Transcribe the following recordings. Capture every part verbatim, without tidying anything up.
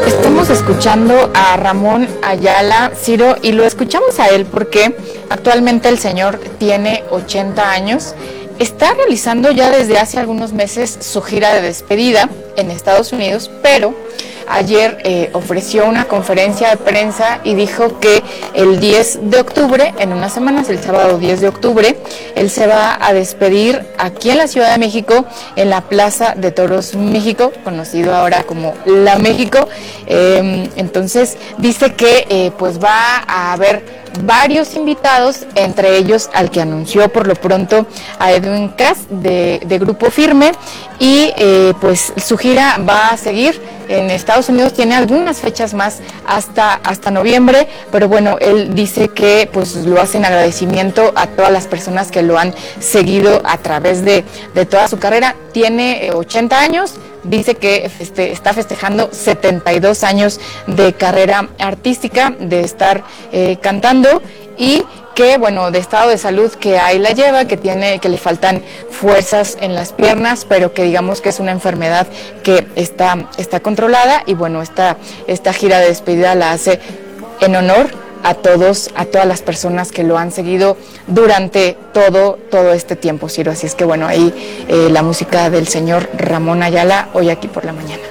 Estamos escuchando a Ramón Ayala, Ciro, y lo escuchamos a él porque actualmente el señor tiene ochenta años. Está realizando ya desde hace algunos meses su gira de despedida en Estados Unidos, pero ayer eh, ofreció una conferencia de prensa y dijo que el diez de octubre, en unas semanas, el sábado diez de octubre, él se va a despedir aquí en la Ciudad de México, en la Plaza de Toros México, conocido ahora como La México. Eh, entonces dice que eh, pues va a haber varios invitados, entre ellos al que anunció por lo pronto a Edwin Cass de, de Grupo Firme, y eh, pues su gira va a seguir en Estados Unidos. Tiene algunas fechas más hasta, hasta noviembre, pero bueno, él dice que pues lo hace en agradecimiento a todas las personas que lo han seguido a través de, de toda su carrera. Tiene eh, ochenta años. Dice que este, está festejando setenta y dos años de carrera artística, de estar eh, cantando, y que, bueno, de estado de salud que ahí la lleva, que tiene, que le faltan fuerzas en las piernas, pero que digamos que es una enfermedad que está, está controlada. Y bueno, esta, esta gira de despedida la hace en honor a todos, a todas las personas que lo han seguido durante todo, todo este tiempo, Ciro. Así es que bueno, ahí eh, la música del señor Ramón Ayala, hoy aquí por la mañana.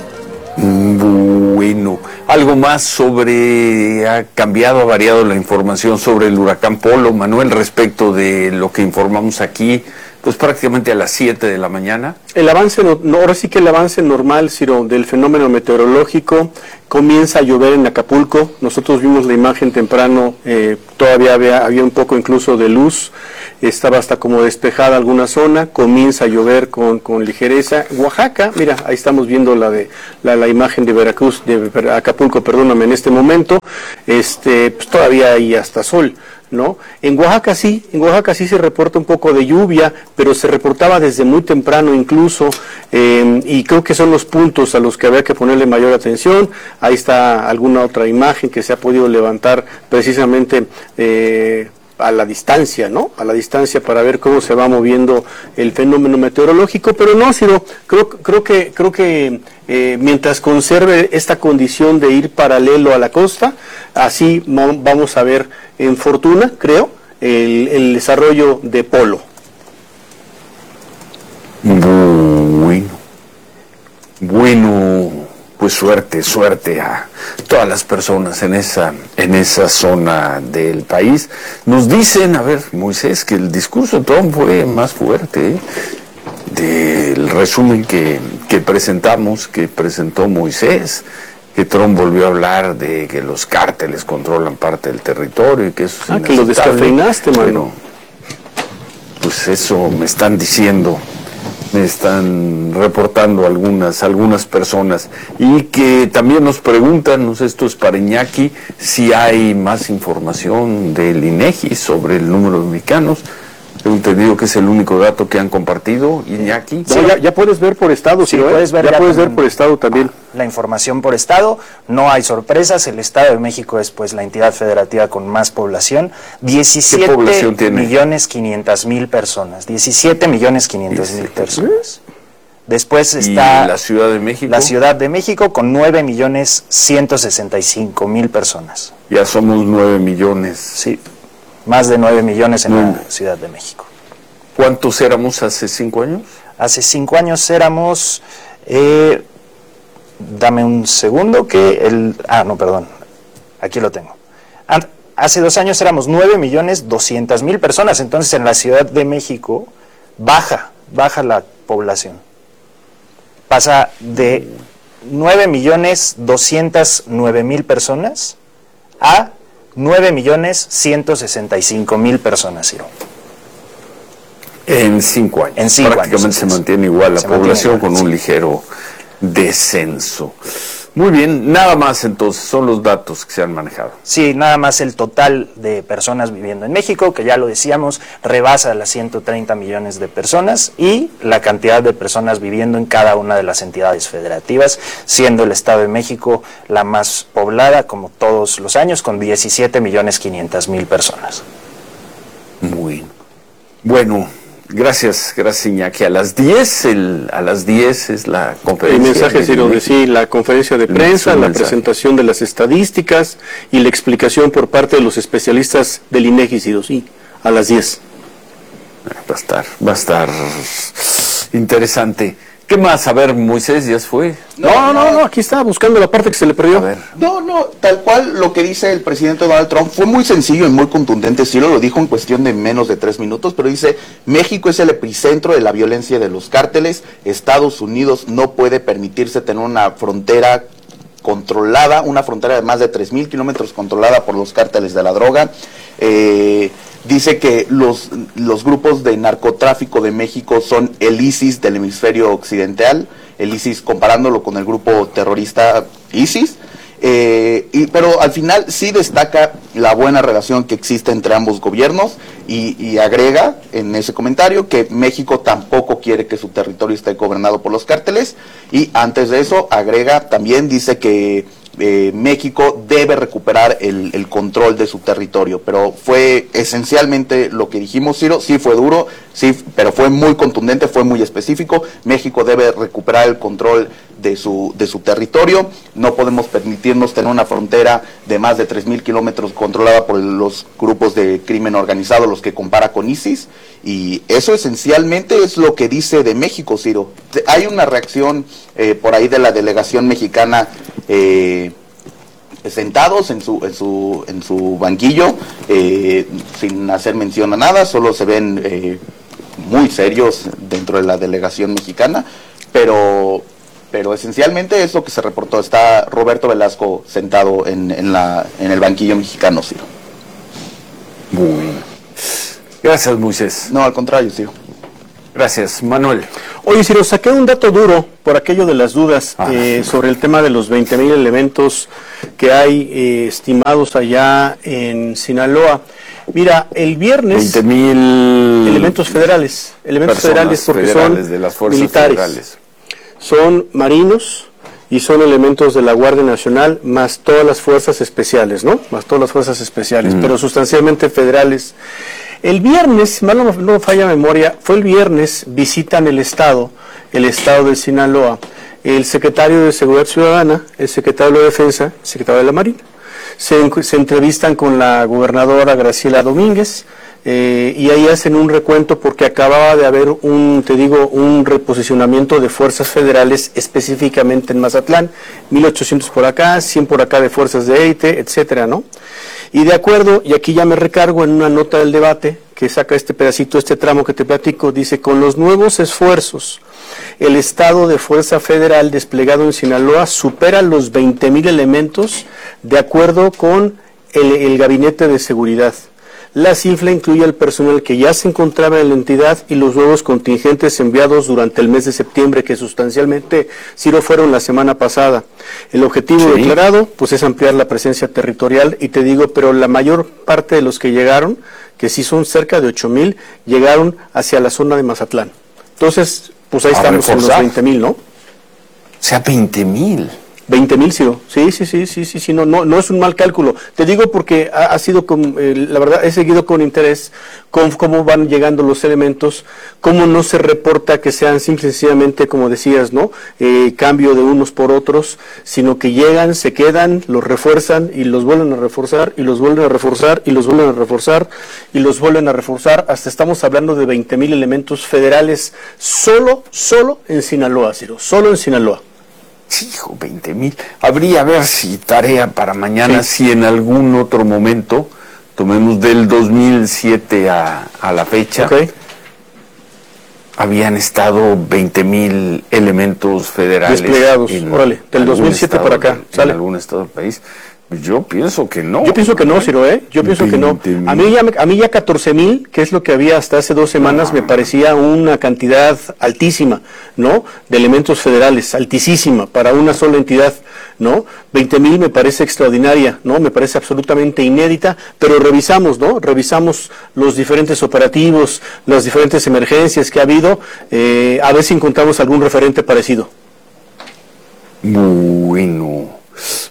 Bueno, algo más sobre, ha cambiado, ha variado la información sobre el huracán Polo, Manuel, respecto de lo que informamos aquí, pues prácticamente a las siete de la mañana. El avance, no, ahora sí que el avance normal, Ciro, del fenómeno meteorológico. Comienza a llover en Acapulco. Nosotros vimos la imagen temprano, eh, todavía había, había un poco incluso de luz, estaba hasta como despejada alguna zona. Comienza a llover con, con ligereza. Oaxaca, mira, ahí estamos viendo la de la, la imagen de Veracruz, de Acapulco, perdóname, en este momento, este, pues todavía hay hasta sol, ¿no? En Oaxaca sí, en Oaxaca sí se reporta un poco de lluvia, pero se reportaba desde muy temprano incluso, eh, y creo que son los puntos a los que había que ponerle mayor atención. Ahí está alguna otra imagen que se ha podido levantar precisamente eh, a la distancia, ¿no? A la distancia para ver cómo se va moviendo el fenómeno meteorológico, pero no, sino creo, creo que, creo que eh, mientras conserve esta condición de ir paralelo a la costa, así vamos a ver en fortuna, creo, el, el desarrollo de Polo. Bueno, bueno, pues suerte, suerte a todas las personas en esa, en esa zona del país. Nos dicen, a ver, Moisés, que el discurso de Trump fue más fuerte, ¿eh? Del resumen que, que presentamos, que presentó Moisés, que Trump volvió a hablar de que los cárteles controlan parte del territorio y que eso es ah, que lo descafeinaste, mano. Bueno, pues eso me están diciendo, me están reportando algunas algunas personas, y que también nos preguntan, no sé, esto es para Iñaki, si hay más información del INEGI sobre el número de mexicanos. Tengo entendido que es el único dato que han compartido, Iñaki. Sí, ya, ya puedes ver por estado, sí, ¿sí? puedes ver ya, ya puedes ver por estado también. La información por estado, no hay sorpresas. El Estado de México es pues la entidad federativa con más población, diecisiete millones quinientas mil personas, diecisiete millones quinientas mil personas. Después está ¿Y la Ciudad de México? La Ciudad de México con nueve millones ciento sesenta y cinco mil personas. Ya somos nueve millones. Sí. Más de nueve millones en mm. la Ciudad de México. ¿Cuántos éramos hace cinco años? Hace cinco años éramos, eh, dame un segundo que el, ah no, perdón, aquí lo tengo. Hace dos años éramos nueve millones doscientas mil personas, entonces en la Ciudad de México baja, baja la población. Pasa de nueve millones doscientas nueve mil personas a nueve millones ciento sesenta y cinco mil personas, Ciro. En cinco años. En cinco Prácticamente años, se mantiene igual la población igual, con sí. un ligero descenso. Muy bien, nada más entonces, son los datos que se han manejado. Sí, nada más el total de personas viviendo en México, que ya lo decíamos, rebasa las ciento treinta millones de personas, y la cantidad de personas viviendo en cada una de las entidades federativas, siendo el Estado de México la más poblada, como todos los años, con diecisiete millones quinientas mil personas. Muy bien. Bueno, Gracias, gracias Iñaki. A las diez, el, a las diez es la conferencia. El mensaje, Ciro, de sí, la conferencia de prensa, la mensaje. presentación de las estadísticas y la explicación por parte de los especialistas del INEGI, Ciro, sí, a las diez. Va a estar, va a estar interesante. ¿Qué más? A ver, Moisés, ¿ya se fue? No, no, no, aquí está, buscando la parte que se le perdió. A ver. No, no, tal cual lo que dice el presidente Donald Trump fue muy sencillo y muy contundente, sí lo dijo en cuestión de menos de tres minutos, pero dice, México es el epicentro de la violencia de los cárteles, Estados Unidos no puede permitirse tener una frontera controlada, una frontera de más de tres mil kilómetros controlada por los cárteles de la droga. Eh, dice que los, los grupos de narcotráfico de México son el ISIS del hemisferio occidental, el ISIS comparándolo con el grupo terrorista ISIS, eh, y, pero al final sí destaca la buena relación que existe entre ambos gobiernos y, y agrega en ese comentario que México tampoco quiere que su territorio esté gobernado por los cárteles, y antes de eso agrega también, dice que Eh, México debe recuperar el, el control de su territorio, pero fue esencialmente lo que dijimos, Ciro, sí fue duro, sí, pero fue muy contundente, fue muy específico. México debe recuperar el control de su, de su territorio, no podemos permitirnos tener una frontera de más de tres mil kilómetros controlada por los grupos de crimen organizado, los que compara con ISIS, y eso esencialmente es lo que dice de México, Ciro. Hay una reacción eh, por ahí de la delegación mexicana, eh, sentados en su en su en su banquillo, eh, sin hacer mención a nada, solo se ven eh, muy serios dentro de la delegación mexicana, pero pero esencialmente es lo que se reportó. Está Roberto Velasco sentado en, en la en el banquillo mexicano, Ciro. Muy bien. Gracias, Moisés. No, al contrario, Ciro. Gracias, Manuel. Oye, Ciro, saqué un dato duro por aquello de las dudas Ah, eh, sí. sobre el tema de los veinte mil elementos que hay eh, estimados allá en Sinaloa. Mira, el viernes... veinte mil elementos federales, elementos federales porque federales son de las fuerzas militares, federales. son marinos y son elementos de la Guardia Nacional, más todas las fuerzas especiales, ¿no? Más todas las fuerzas especiales, Mm. pero sustancialmente federales. El viernes, si mal no, no falla memoria, fue el viernes, visitan el estado, el estado de Sinaloa, el secretario de Seguridad Ciudadana, el secretario de Defensa, el secretario de la Marina. Se, en- se entrevistan con la gobernadora Graciela Domínguez, eh, y ahí hacen un recuento porque acababa de haber un, te digo, un reposicionamiento de fuerzas federales específicamente en Mazatlán, mil ochocientos por acá, cien por acá de fuerzas de élite, etcétera, ¿no? Y de acuerdo, y aquí ya me recargo en una nota del debate que saca este pedacito, este tramo que te platico, dice, con los nuevos esfuerzos, el estado de fuerza federal desplegado en Sinaloa supera los veinte mil elementos de acuerdo con el, el Gabinete de Seguridad. La cifra incluye al personal que ya se encontraba en la entidad y los nuevos contingentes enviados durante el mes de septiembre, que sustancialmente sí lo fueron la semana pasada. El objetivo Sí. declarado pues es ampliar la presencia territorial, y te digo, pero la mayor parte de los que llegaron, que sí son cerca de ocho mil, llegaron hacia la zona de Mazatlán. Entonces, pues ahí A estamos en los reforzar. veinte mil, ¿no? O sea, veinte mil. veinte mil, Ciro. Sí, sí, sí, sí, sí, sí, no, no, no es un mal cálculo. Te digo porque ha, ha sido, con, eh, la verdad, he seguido con interés con cómo van llegando los elementos, cómo no se reporta que sean simple y sencillamente, como decías, ¿no? Eh, cambio de unos por otros, sino que llegan, se quedan, los refuerzan y los vuelven a reforzar y los vuelven a reforzar y los vuelven a reforzar y los vuelven a reforzar. Hasta estamos hablando de veinte mil elementos federales solo, solo en Sinaloa, Ciro, solo en Sinaloa. Hijo, veinte mil. Habría, a ver si tarea para mañana, Sí. si en algún otro momento, tomemos del dos mil siete a, a la fecha, ¿Ok? habían estado veinte mil elementos federales. Desplegados, en órale, del algún dos mil siete para acá, estado del- sale. En algún estado del país. Yo pienso que no. Yo pienso que no, Ciro, ¿eh? Yo pienso que no. veinte mil. A mí ya, me- a mí ya catorce mil, que es lo que había hasta hace dos semanas, me parecía una cantidad altísima, ¿no? De elementos federales, altísima, para una sola entidad, ¿no? veinte mil me parece extraordinaria, ¿no? Me parece absolutamente inédita, pero revisamos, ¿no? Revisamos los diferentes operativos, las diferentes emergencias que ha habido, eh, a ver si encontramos algún referente parecido. Bueno,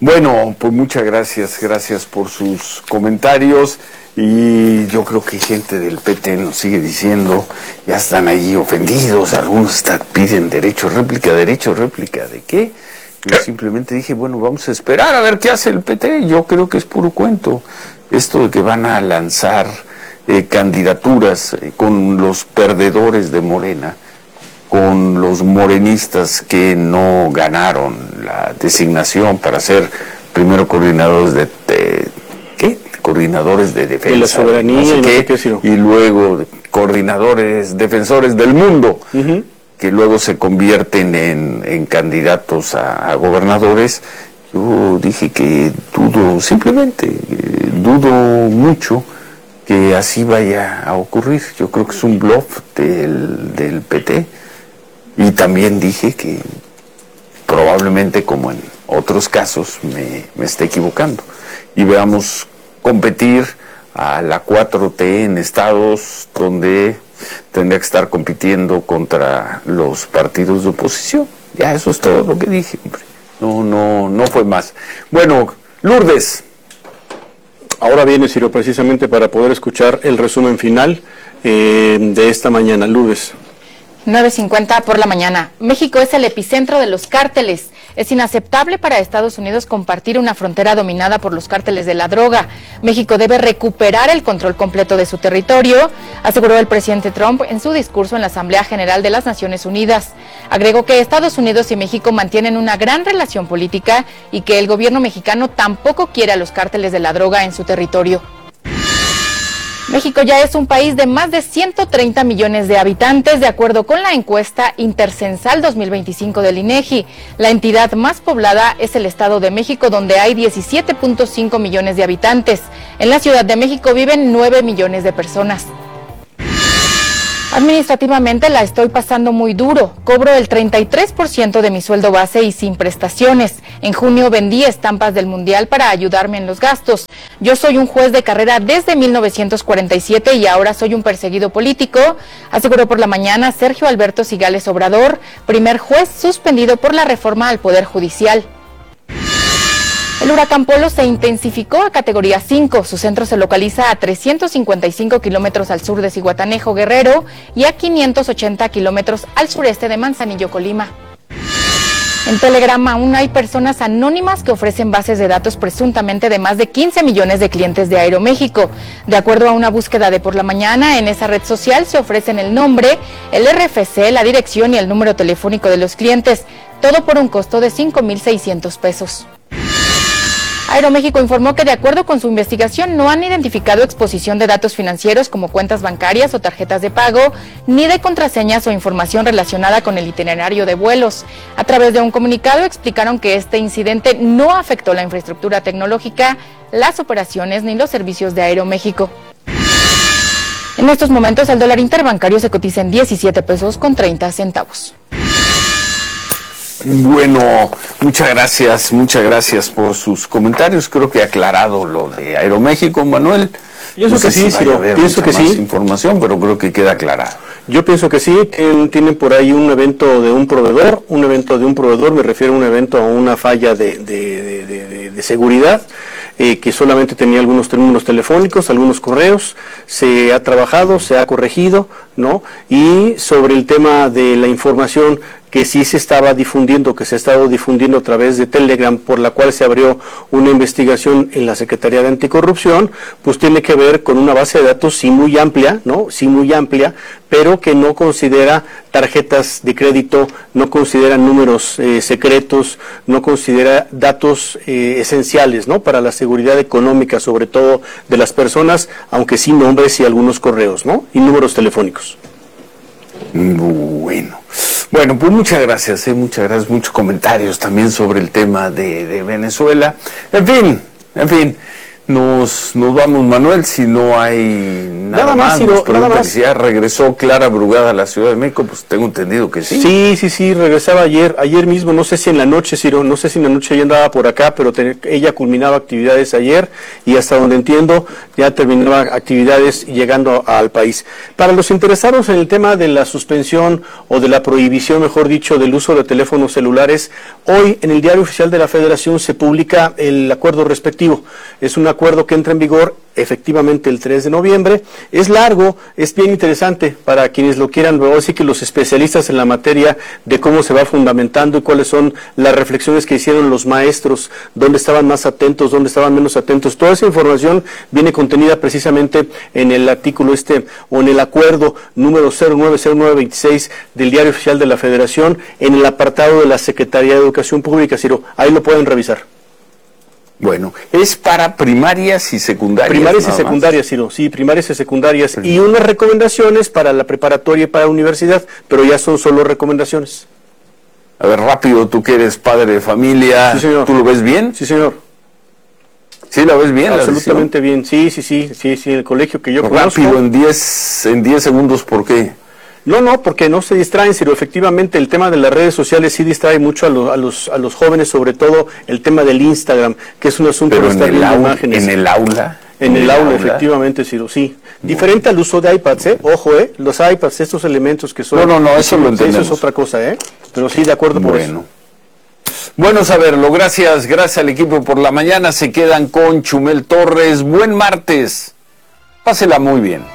Bueno, pues muchas gracias, gracias por sus comentarios. Y yo creo que gente del P T nos sigue diciendo, ya están ahí ofendidos, algunos hasta piden derecho a réplica, derecho a réplica, ¿de qué? Yo simplemente dije, bueno, vamos a esperar a ver qué hace el P T. Yo creo que es puro cuento. Esto de que van a lanzar eh, candidaturas eh, con los perdedores de Morena, con los morenistas que no ganaron la designación para ser primero coordinadores de, de ¿qué? Coordinadores de defensa. De la soberanía, no sé y, qué, no sé qué, y luego coordinadores, defensores del mundo. Uh-huh. Que luego se convierten en, en candidatos a, a gobernadores. Yo dije que dudo, simplemente, eh, dudo mucho que así vaya a ocurrir. Yo creo que es un bluff del, del P T. Y también dije que probablemente, como en otros casos, me, me esté equivocando. Y veamos competir a la cuatro T en estados donde tendría que estar compitiendo contra los partidos de oposición. Ya, eso es todo lo que dije, hombre. No, no, no fue más. Bueno, Lourdes. Ahora viene, Ciro, precisamente para poder escuchar el resumen final eh, de esta mañana. Lourdes. nueve cincuenta por la mañana. México es el epicentro de los cárteles. Es inaceptable para Estados Unidos compartir una frontera dominada por los cárteles de la droga. México debe recuperar el control completo de su territorio, aseguró el presidente Trump en su discurso en la Asamblea General de las Naciones Unidas. Agregó que Estados Unidos y México mantienen una gran relación política y que el gobierno mexicano tampoco quiere a los cárteles de la droga en su territorio. México ya es un país de más de ciento treinta millones de habitantes, de acuerdo con la encuesta Intercensal dos mil veinticinco del INEGI. La entidad más poblada es el Estado de México, donde hay diecisiete punto cinco millones de habitantes. En la Ciudad de México viven nueve millones de personas. Administrativamente la estoy pasando muy duro. Cobro el treinta y tres por ciento de mi sueldo base y sin prestaciones. En junio vendí estampas del Mundial para ayudarme en los gastos. Yo soy un juez de carrera desde mil novecientos cuarenta y siete y ahora soy un perseguido político, aseguró por la mañana Sergio Alberto Cigales Obrador, primer juez suspendido por la reforma al Poder Judicial. El huracán Polo se intensificó a categoría cinco. Su centro se localiza a trescientos cincuenta y cinco kilómetros al sur de Zihuatanejo, Guerrero, y a quinientos ochenta kilómetros al sureste de Manzanillo, Colima. En Telegram aún hay personas anónimas que ofrecen bases de datos presuntamente de más de quince millones de clientes de Aeroméxico. De acuerdo a una búsqueda de por la mañana, en esa red social se ofrecen el nombre, el R F C, la dirección y el número telefónico de los clientes, todo por un costo de cinco mil seiscientos pesos. Aeroméxico informó que de acuerdo con su investigación no han identificado exposición de datos financieros como cuentas bancarias o tarjetas de pago, ni de contraseñas o información relacionada con el itinerario de vuelos. A través de un comunicado explicaron que este incidente no afectó la infraestructura tecnológica, las operaciones ni los servicios de Aeroméxico. En estos momentos el dólar interbancario se cotiza en diecisiete pesos con treinta centavos. Bueno, muchas gracias, muchas gracias por sus comentarios. Creo que ha aclarado lo de Aeroméxico, Manuel. Pienso no sé que sí, si Ciro, pienso que más sí. información, pero creo que queda aclarado. Yo pienso que sí, tienen, tienen por ahí un evento de un proveedor, un evento de un proveedor, me refiero a un evento a una falla de, de, de, de, de, de seguridad, eh, que solamente tenía algunos términos telefónicos, algunos correos, se ha trabajado, se ha corregido, ¿no? Y sobre el tema de la información que sí se estaba difundiendo, que se ha estado difundiendo a través de Telegram, por la cual se abrió una investigación en la Secretaría de Anticorrupción, pues tiene que ver con una base de datos sí muy amplia, ¿no? Sí muy amplia, pero que no considera tarjetas de crédito, no considera números eh, secretos, no considera datos eh, esenciales, ¿no? Para la seguridad económica, sobre todo de las personas, aunque sí nombres y algunos correos, ¿no? Y números telefónicos. Bueno, bueno, pues muchas gracias, ¿eh? muchas gracias, muchos comentarios también sobre el tema de, de Venezuela. En fin, en fin, Nos, nos vamos, Manuel, si no hay nada, Nada más, más. Ciro, Nos preguntan nada más. si ya regresó Clara Brugada a la Ciudad de México, pues tengo entendido que sí. Sí, sí, sí, regresaba ayer, ayer mismo, no sé si en la noche, Ciro, no sé si en la noche ella andaba por acá, pero te- ella culminaba actividades ayer y hasta donde entiendo ya terminaba actividades llegando a- al país. Para los interesados en el tema de la suspensión o de la prohibición, mejor dicho, del uso de teléfonos celulares, hoy en el Diario Oficial de la Federación se publica el acuerdo respectivo. Es un acuerdo que entra en vigor efectivamente el tres de noviembre. Es largo, es bien interesante para quienes lo quieran, luego sí que los especialistas en la materia de cómo se va fundamentando y cuáles son las reflexiones que hicieron los maestros, dónde estaban más atentos, dónde estaban menos atentos. Toda esa información viene contenida precisamente en el artículo este o en el acuerdo número cero nueve cero nueve veintiséis del Diario Oficial de la Federación en el apartado de la Secretaría de Educación Pública, Ciro. Ahí lo pueden revisar. Bueno, es para primarias y secundarias. Primarias y nada más. secundarias, Ciro, sí, primarias y secundarias. Y unas recomendaciones para la preparatoria y para la universidad, pero ya son solo recomendaciones. A ver, rápido, tú que eres padre de familia, Sí, señor. ¿tú lo ves bien? Sí, señor. ¿Sí la ves bien? la Absolutamente bien. Sí, sí, sí, sí, sí, el colegio que yo decisión? Rápido, conozco. en diez en diez segundos, ¿por qué? No, no, porque no se distraen, Ciro. Efectivamente, el tema de las redes sociales sí distrae mucho a, lo- a los, a los jóvenes, sobre todo el tema del Instagram, que es un asunto Pero de en estar el, viendo aula, imágenes. en el aula. En el aula, efectivamente, Ciro, sí. Diferente al uso de iPads, ¿eh? Ojo, ¿eh? Los iPads, estos elementos que son... No, no, no, eso lo Sí, entendemos. Eso es otra cosa, ¿eh? Pero sí, de acuerdo por eso. Bueno. Bueno saberlo, gracias, gracias al equipo por la mañana. Se quedan con Chumel Torres. Buen martes. Pásela muy bien.